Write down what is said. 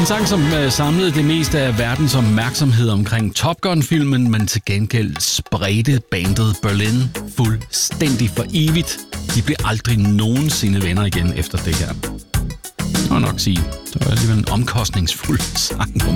En sang, som samlede det meste af verdens opmærksomhed omkring Top Gun-filmen, men til gengæld spredte bandet Berlin fuldstændig for evigt. De blev aldrig nogensinde venner igen efter det her. Det må jeg nok sige. Det var alligevel en omkostningsfuld sang.